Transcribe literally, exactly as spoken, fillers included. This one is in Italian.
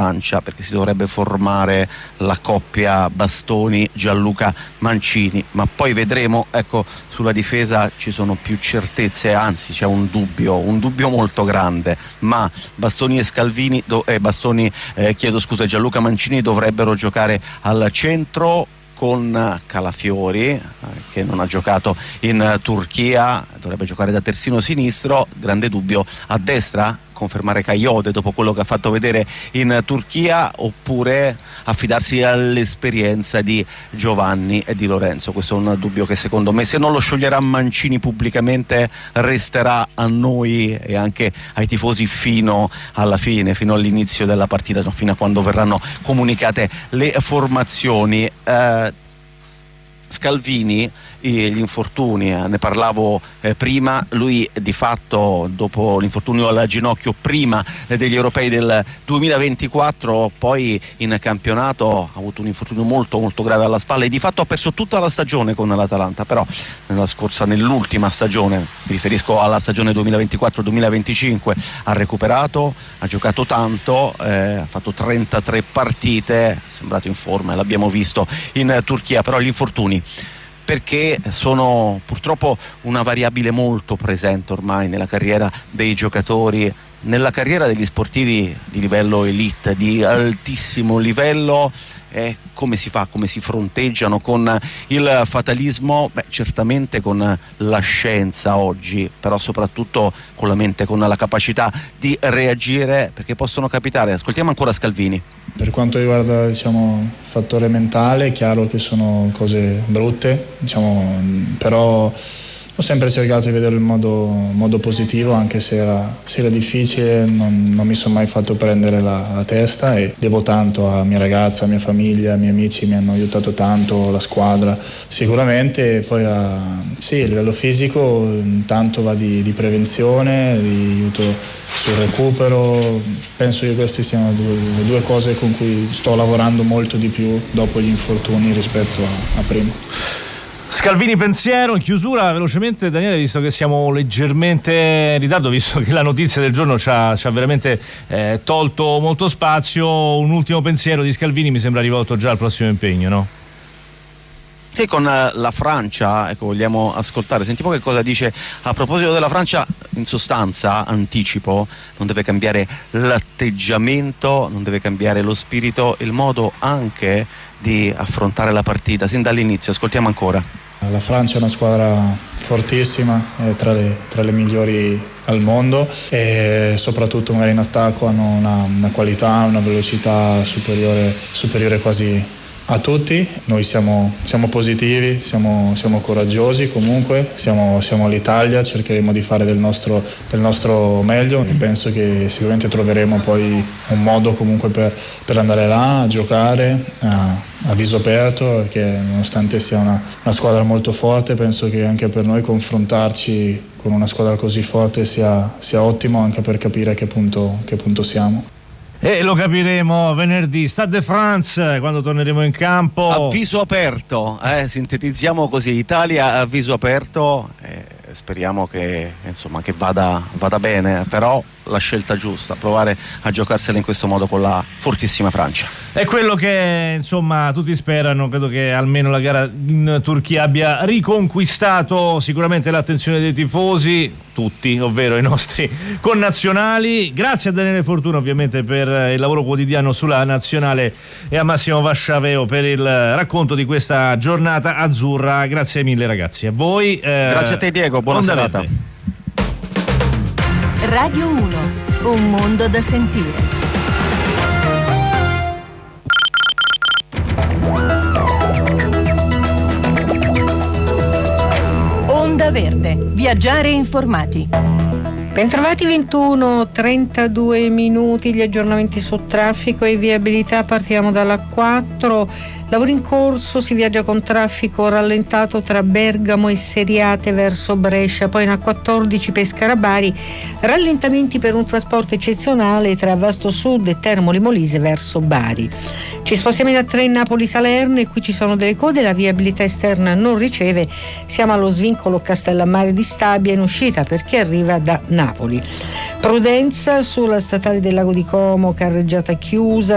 Francia, perché si dovrebbe formare la coppia Bastoni-Gianluca Mancini, ma poi vedremo. Ecco, sulla difesa ci sono più certezze, anzi c'è un dubbio, un dubbio molto grande, ma Bastoni e Scalvini, do, eh, Bastoni, eh, chiedo scusa, Gianluca Mancini dovrebbero giocare al centro, con Calafiori, eh, che non ha giocato in Turchia, dovrebbe giocare da terzino sinistro. Grande dubbio a destra, confermare Kayode dopo quello che ha fatto vedere in Turchia, oppure affidarsi all'esperienza di Giovanni e di Lorenzo. Questo è un dubbio che secondo me, se non lo scioglierà Mancini pubblicamente, resterà a noi e anche ai tifosi fino alla fine, fino all'inizio della partita, no, fino a quando verranno comunicate le formazioni. Eh, Scalvini, gli infortuni, eh, ne parlavo eh, prima, lui di fatto dopo l'infortunio al ginocchio prima eh, degli europei del duemilaventiquattro, poi in campionato ha avuto un infortunio molto molto grave alla spalla e di fatto ha perso tutta la stagione con l'Atalanta, però nella scorsa, nell'ultima stagione, mi riferisco alla stagione duemilaventiquattro duemilaventicinque, ha recuperato, ha giocato tanto, eh, ha fatto trentatré partite, è sembrato in forma e l'abbiamo visto in Turchia, però gli infortuni, perché sono purtroppo una variabile molto presente ormai nella carriera dei giocatori, nella carriera degli sportivi di livello elite, di altissimo livello. Eh, come si fa, come si fronteggiano con il fatalismo? Beh, certamente con la scienza oggi, però soprattutto con la mente, con la capacità di reagire, perché possono capitare. Ascoltiamo ancora Scalvini. Per quanto riguarda, diciamo, il fattore mentale, è chiaro che sono cose brutte, diciamo, però ho sempre cercato di vedere il modo, modo positivo, anche se era, se era difficile, non, non mi sono mai fatto prendere la, la testa, e devo tanto a mia ragazza, a mia famiglia, ai miei amici, mi hanno aiutato tanto, la squadra sicuramente. Poi a, sì, a livello fisico tanto va di, di prevenzione, di aiuto sul recupero. Penso che queste siano due, le due cose con cui sto lavorando molto di più dopo gli infortuni rispetto a, a prima. Scalvini, pensiero in chiusura velocemente, Daniele, visto che siamo leggermente in ritardo, visto che la notizia del giorno ci ha, ci ha veramente eh, tolto molto spazio, un ultimo pensiero di Scalvini mi sembra rivolto già al prossimo impegno, no? Sì, con la Francia, ecco, vogliamo ascoltare, sentiamo che cosa dice a proposito della Francia. In sostanza, anticipo, non deve cambiare l'atteggiamento, non deve cambiare lo spirito, il modo anche di affrontare la partita sin dall'inizio. Ascoltiamo ancora. La Francia è una squadra fortissima, è tra le, tra le migliori al mondo, e soprattutto magari in attacco hanno una, una qualità, una velocità superiore, superiore quasi a tutti. Noi siamo, siamo positivi, siamo, siamo coraggiosi comunque, siamo, siamo l'Italia, cercheremo di fare del nostro, del nostro meglio, e penso che sicuramente troveremo poi un modo comunque per, per andare là a giocare a, a viso aperto, perché nonostante sia una, una squadra molto forte, penso che anche per noi confrontarci con una squadra così forte sia, sia ottimo, anche per capire a che punto, che punto siamo. E lo capiremo venerdì, Stade de France, quando torneremo in campo. A viso aperto, eh, sintetizziamo così, Italia a viso aperto, eh, speriamo che, insomma, che vada, vada bene, però la scelta giusta, provare a giocarsela in questo modo con la fortissima Francia. È quello che, insomma, tutti sperano. Credo che almeno la gara in Turchia abbia riconquistato sicuramente l'attenzione dei tifosi, tutti, ovvero i nostri connazionali. Grazie a Daniele Fortuna ovviamente per il lavoro quotidiano sulla nazionale, e a Massimo Vasciaveo per il racconto di questa giornata azzurra. Grazie mille ragazzi, a voi. Eh, Grazie a te Diego, buona serata. Radio uno, un mondo da sentire. Onda Verde, viaggiare informati. Bentrovati, ventuno e trentadue minuti, gli aggiornamenti sul traffico e viabilità. Partiamo dalla quattro. Lavori in corso, si viaggia con traffico rallentato tra Bergamo e Seriate verso Brescia, poi in A quattordici Pescara-Bari, rallentamenti per un trasporto eccezionale tra Vasto Sud e Termoli Molise verso Bari. Ci spostiamo in A tre Napoli-Salerno, e qui ci sono delle code, la viabilità esterna non riceve, siamo allo svincolo Castellammare di Stabia in uscita per chi arriva da Napoli. Prudenza sulla statale del Lago di Como, carreggiata chiusa